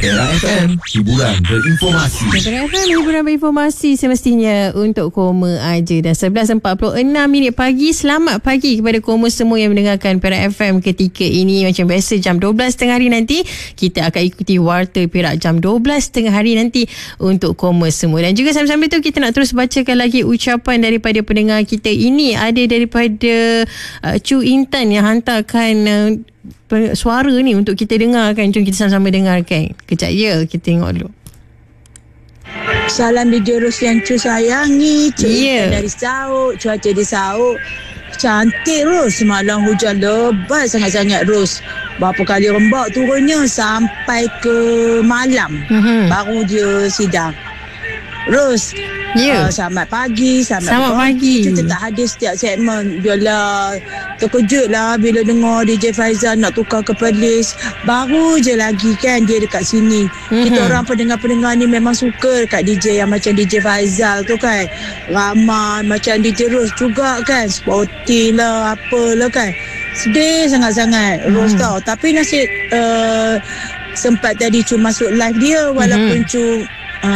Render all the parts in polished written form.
Era FM, hiburan berinformasi. Era FM, hiburan berinformasi semestinya untuk Koma aja. Dan 11.46 pagi. Selamat pagi kepada Koma semua yang mendengarkan Perak FM ketika ini. Macam biasa jam 12.30 hari nanti kita akan ikuti Warta Perak jam 12.30 hari nanti untuk Koma semua. Dan juga sambil-sambil tu kita nak terus bacakan lagi ucapan daripada pendengar kita. Ini ada daripada Cu Intan yang hantarkan suara ni untuk kita dengarkan. Jom kita sama-sama dengarkan. Kejap ya, kita tengok dulu. Salam DJ Ros yang Cu sayangi. Dari Sauk, cuaca di Sauk cantik Ros. Semalam hujan lebat sangat-sangat Ros. Berapa kali rembak turunnya sampai ke malam. Baru dia sidang. Ros, selamat pagi. Selamat pagi. Kita tak hadir setiap segmen. Biarlah terkejut lah bila dengar DJ Faizal nak tukar ke Perlis. Baru je lagi kan dia dekat sini. Kita orang pendengar-pendengar ni memang suka dekat DJ yang macam DJ Faizal tu kan. Ramai macam DJ Ros juga kan. Sporting lah, apalah kan. Sedih sangat-sangat Ros tau. Tapi nasib sempat tadi Cu masuk live dia. Walaupun Cu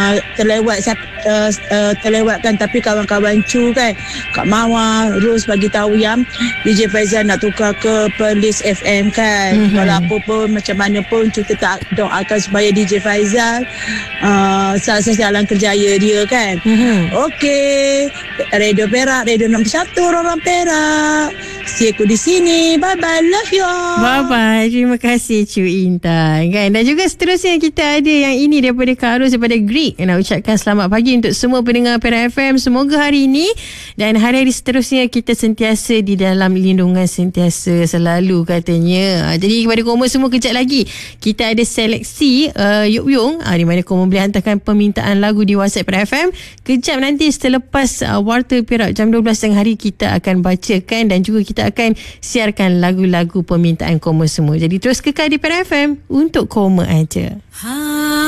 terlewatkan, tapi kawan-kawan Cu kan, Kak Mawar, Ros bagi tahu yang DJ Faizal nak tukar ke Perlis FM kan. Kalau apa pun macam mana pun Cu tetap doakan supaya DJ Faizal sukses dalam kerjaya dia kan. Okey, Radio Perak, Radio 61 orang Perak. See aku di sini. Bye bye, love you. Bye bye. Terima kasih Cu Intan kan. Dan juga seterusnya kita ada yang ini daripada Kak Ros daripada Greek. Nak ucapkan selamat pagi untuk semua pendengar Perak FM. Semoga hari ini dan hari-hari seterusnya kita sentiasa di dalam lindungan sentiasa selalu katanya. Jadi kepada Koma semua, kejap lagi kita ada seleksi Yuk Yung di mana Koma boleh hantarkan permintaan lagu di WhatsApp Perak FM. Kejap nanti selepas Warta Perak jam 12.30 hari kita akan bacakan dan juga kita akan siarkan lagu-lagu permintaan Koma semua. Jadi terus kekal di Perak FM untuk Koma aja.